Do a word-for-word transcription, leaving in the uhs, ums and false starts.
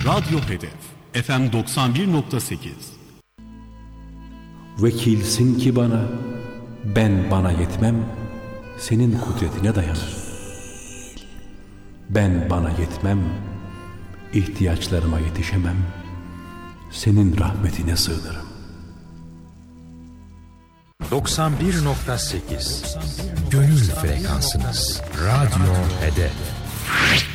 Radyo Hedef F M doksan bir nokta sekiz. Vekilsin ki bana, ben bana yetmem, senin kudretine dayanır. Ben bana yetmem, ihtiyaçlarıma yetişemem, senin rahmetine sığınırım. doksan bir nokta sekiz Gönül frekansınız. Radyo Hedef.